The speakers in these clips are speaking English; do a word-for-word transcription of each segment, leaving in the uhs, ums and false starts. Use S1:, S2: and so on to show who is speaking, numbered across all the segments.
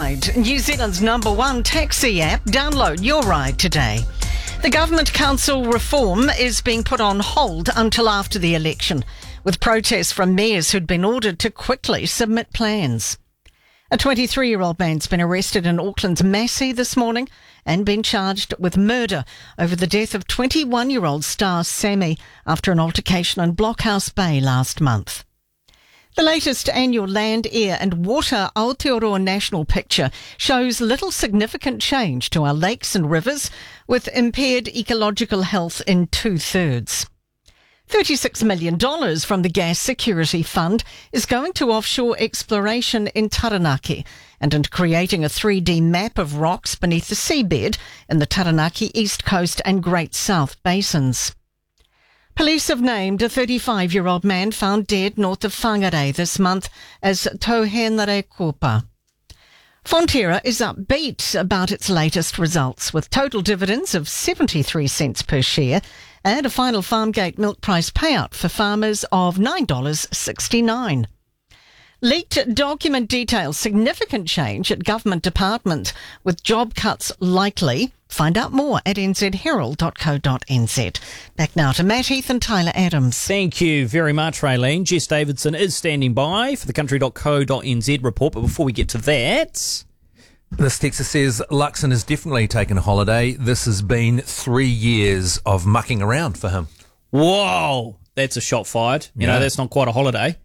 S1: Ride, New Zealand's number one taxi app. Download your ride today. The Government Council reform is being put on hold until after the election, with protests from mayors who'd been ordered to quickly submit plans. A twenty-three-year-old man's been arrested in Auckland's Massey this morning and been charged with murder over the death of twenty-one-year-old Star Sammy after an altercation in Blockhouse Bay last month. The latest annual Land, Air and Water Aotearoa National Picture shows little significant change to our lakes and rivers, with impaired ecological health in two-thirds. thirty-six million dollars from the Gas Security Fund is going to offshore exploration in Taranaki and into creating a three D map of rocks beneath the seabed in the Taranaki East Coast and Great South Basins. Police have named a thirty-five-year-old man found dead north of Whangarei this month as Tauhenare Kopa. Fonterra is upbeat about its latest results, with total dividends of seventy-three cents per share and a final Farmgate milk price payout for farmers of nine dollars sixty-nine. Leaked document details significant change at government department, with job cuts likely. Find out more at n z herald dot co dot n z. Back now to Matt Heath and Tyler Adams.
S2: Thank you very much, Raylene. Jess Davidson is standing by for the country dot co dot n z report, but before we get to that...
S3: This texter says, Luxon has definitely taken a holiday. This has been three years of mucking around for him.
S2: Whoa, that's a shot fired. You
S3: Yeah.
S2: know, that's not quite a holiday.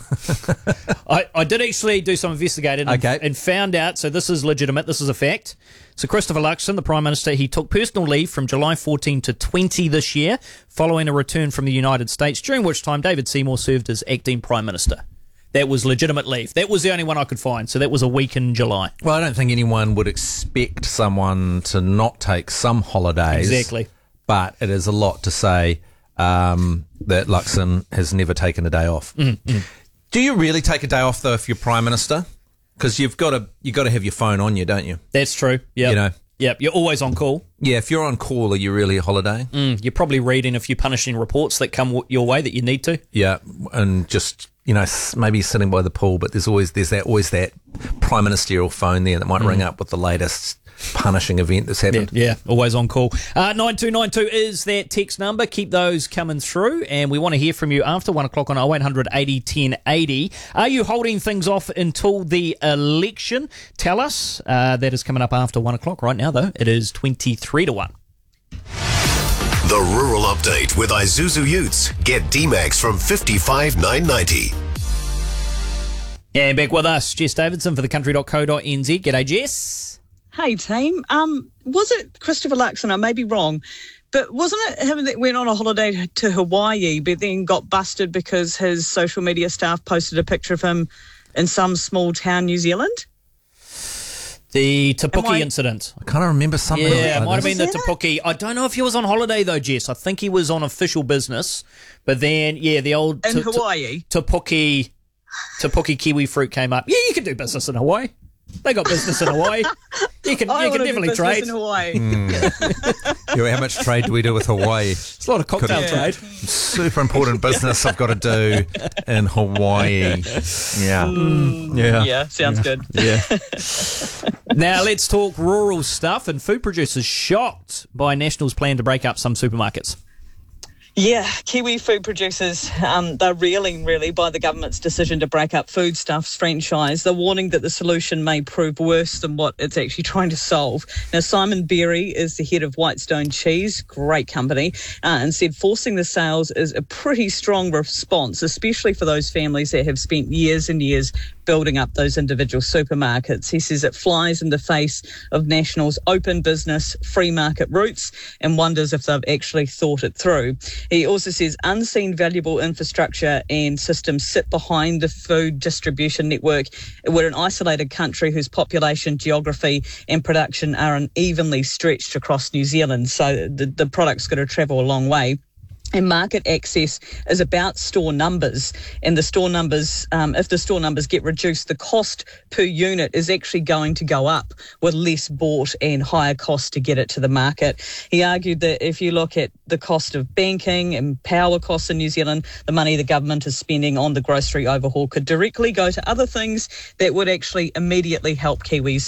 S2: I, I did actually do some investigating and,
S3: Okay.
S2: and found out, so this is legitimate, this is a fact. So Christopher Luxon, the Prime Minister, he took personal leave from July fourteenth to twentieth this year, following a return from the United States, during which time David Seymour served as acting Prime Minister. That was legitimate leave. That was the only one I could find, so that was a week in July.
S3: Well, I don't think anyone would expect someone to not take some holidays.
S2: Exactly.
S3: But it is a lot to say um, that Luxon has never taken a day off.
S2: Mm-hmm.
S3: Do you really take a day off, though, if you're Prime Minister? Because you've got to you've got to have your phone on you, don't you?
S2: That's true. Yep.
S3: You know.
S2: Yep, you're always on call.
S3: Yeah, if you're on call, are you really a holiday?
S2: Mm, you're probably reading a few punishing reports that come w- your way that you need to.
S3: Yeah, and just, you know, s- maybe sitting by the pool, but there's always there's that always that prime ministerial phone there that might ring up with the latest punishing event that's happened.
S2: Yeah, yeah, always on call. Uh, nine two nine two is that text number. Keep those coming through, and we want to hear from you after one o'clock on oh eight hundred eighty ten eighty. Are you holding things off until the election? Tell us. Uh, that is coming up after one o'clock. Right now, though, it is twenty-three to one.
S4: The Rural Update with Isuzu Utes. Get D-Max from fifty-five nine ninety.
S2: And back with us, Jess Davidson for the country dot co dot n z. G'day, Jess.
S5: Hey, team. Um, was it Christopher Luxon? I may be wrong, but wasn't it him that went on a holiday to Hawaii but then got busted because his social media staff posted a picture of him in some small town, New Zealand?
S2: The Te Puke
S5: I-
S2: incident.
S3: I kind of remember something like
S2: Yeah,
S3: that.
S2: it might have been the
S5: Was
S2: Te
S5: that
S2: Puke. I don't know if he was on holiday, though, Jess. I think he was on official business. But then, yeah, the old
S5: In
S2: Te- Te-
S5: Hawaii?
S2: Te Puke, Te Puke kiwi fruit came up. Yeah, you can do business in Hawaii. They got business in Hawaii. You can,
S5: I
S2: you can
S5: wanna do
S2: definitely
S5: business
S2: trade.
S5: in Hawaii.
S3: Yeah, how much trade do we do with Hawaii?
S2: It's a lot of cocktail
S5: Yeah.
S2: trade.
S3: Super important business I've got to do in Hawaii. Yeah. Yeah.
S5: Yeah, sounds good.
S3: Yeah.
S2: Now, let's talk rural stuff. And food producers shocked by National's plan to break up some supermarkets.
S5: Yeah, Kiwi food producers, um, they're reeling really by the government's decision to break up Foodstuffs franchise. They're warning that the solution may prove worse than what it's actually trying to solve. Now, Simon Berry is the head of Whitestone Cheese, great company, uh, and said forcing the sales is a pretty strong response, especially for those families that have spent years and years building up those individual supermarkets. He says it flies in the face of National's open business, free market roots, and wonders if they've actually thought it through. He also says unseen valuable infrastructure and systems sit behind the food distribution network. We're an isolated country whose population, geography and production are unevenly stretched across New Zealand, so the, the product's got to travel a long way. And market access is about store numbers, and the store numbers, um, if the store numbers get reduced, the cost per unit is actually going to go up with less bought and higher costs to get it to the market. He argued that if you look at the cost of banking and power costs in New Zealand, the money the government is spending on the grocery overhaul could directly go to other things that would actually immediately help Kiwis